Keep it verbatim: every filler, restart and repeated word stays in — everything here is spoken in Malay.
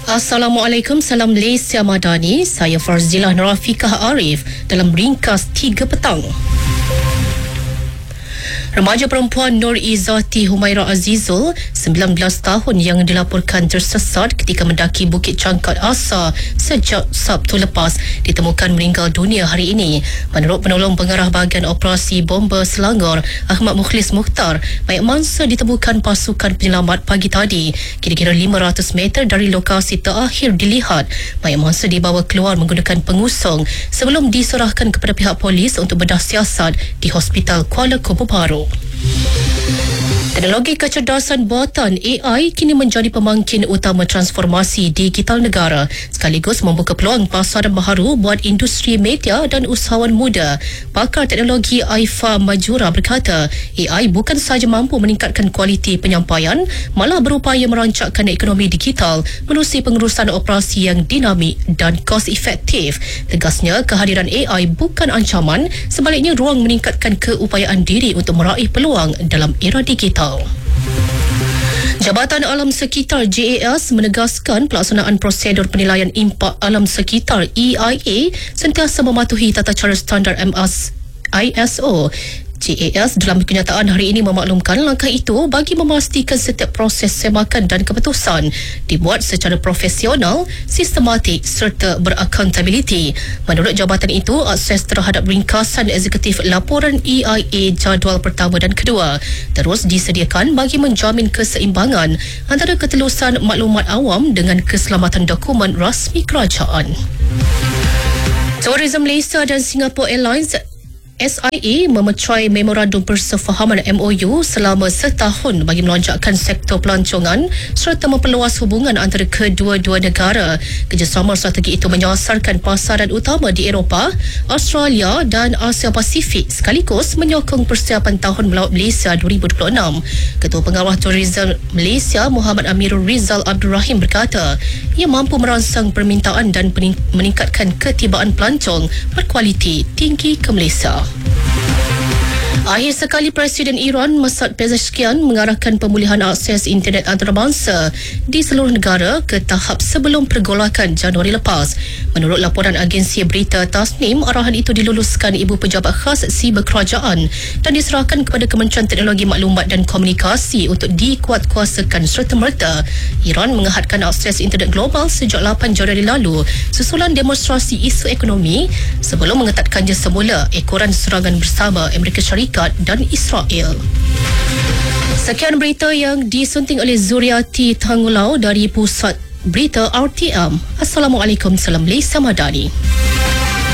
Assalamualaikum, salam Malaysia Madani. Saya Farzilah Nurafikah Arif dalam ringkas tiga petang. Remaja perempuan Nur Izzati Humaira Azizul, sembilan belas tahun yang dilaporkan tersesat ketika mendaki Bukit Cangkat Asa sejak Sabtu lepas, ditemukan meninggal dunia hari ini. Menurut penolong pengarah bahagian operasi bomba Selangor, Ahmad Mukhlis Mukhtar, mayat mangsa ditemukan pasukan penyelamat pagi tadi, kira-kira lima ratus meter dari lokasi terakhir dilihat. Mayat mangsa dibawa keluar menggunakan pengusung sebelum diserahkan kepada pihak polis untuk bedah siasat di Hospital Kuala Kubu Baru. Teknologi kecerdasan buatan A I kini menjadi pemangkin utama transformasi digital negara, sekaligus membuka peluang pasaran baharu buat industri media dan usahawan muda. Pakar teknologi Aifa Majura berkata, A I bukan sahaja mampu meningkatkan kualiti penyampaian, malah berupaya merancangkan ekonomi digital menerusi pengurusan operasi yang dinamik dan kos efektif. Tegasnya, kehadiran A I bukan ancaman, sebaliknya ruang meningkatkan keupayaan diri untuk meraih peluang dalam era digital. Jabatan Alam Sekitar J A S menegaskan pelaksanaan prosedur penilaian impak alam sekitar E I A sentiasa mematuhi tata cara standar M S I S O. J A S dalam kenyataan hari ini memaklumkan langkah itu bagi memastikan setiap proses semakan dan keputusan dibuat secara profesional, sistematik serta beraccountability. Menurut jabatan itu, akses terhadap ringkasan eksekutif laporan E I A jadual pertama dan kedua terus disediakan bagi menjamin keseimbangan antara ketelusan maklumat awam dengan keselamatan dokumen rasmi kerajaan. Tourism Malaysia dan Singapore Airlines S I A memecuai memorandum persefahaman M O U selama setahun bagi melonjakkan sektor pelancongan serta memperluas hubungan antara kedua-dua negara. Kerjasama strategi itu menyasarkan pasaran utama di Eropah, Australia dan Asia Pasifik, sekaligus menyokong persiapan Tahun Melaut Malaysia dua ribu dua puluh enam. Ketua Pengarah Tourism Malaysia Muhammad Amirul Rizal Abdul Rahim berkata, ia mampu merangsang permintaan dan meningkatkan ketibaan pelancong berkualiti tinggi ke Malaysia. Akhir sekali Presiden Iran Masoud Pezeshkian mengarahkan pemulihan akses internet antarabangsa di seluruh negara ke tahap sebelum pergolakan Januari lepas. Menurut laporan agensi berita Tasnim, arahan itu diluluskan Ibu Pejabat Khas Siber Kerajaan dan diserahkan kepada Kementerian Teknologi Maklumat dan Komunikasi untuk dikuatkuasakan serta-merta. Iran mengehadkan akses internet global sejak lapan Januari lalu susulan demonstrasi isu ekonomi sebelum mengetatkannya semula ekoran serangan bersama Amerika Syarikat dan Israel. Sekian berita yang disunting oleh Zuriati Tangulau dari Pusat Berita R T M. Assalamualaikum, salam Malaysia Madani.